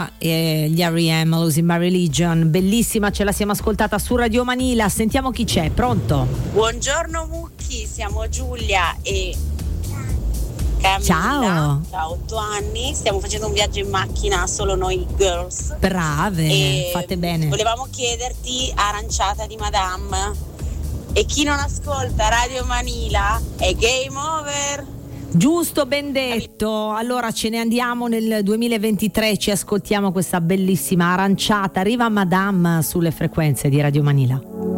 Manila e gli R.E.M. Losing My Religion, bellissima, ce la siamo ascoltata su Radio Manila. Sentiamo chi c'è, pronto? Buongiorno Mucchi, siamo Giulia e Camilla. Ciao. Da 8 anni stiamo facendo un viaggio in macchina, solo noi girls. Brave, E fate bene. volevamo chiederti Aranciata di Madame, e chi non ascolta Radio Manila è game over. Giusto, ben detto. Allora ce ne andiamo nel 2023, ci ascoltiamo questa bellissima Aranciata, arriva Madame sulle frequenze di Radio Manila.